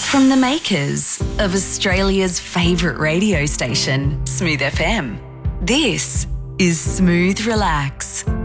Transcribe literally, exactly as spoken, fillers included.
From the makers of Australia's favourite radio station, Smooth F M, this is Smooth Relax.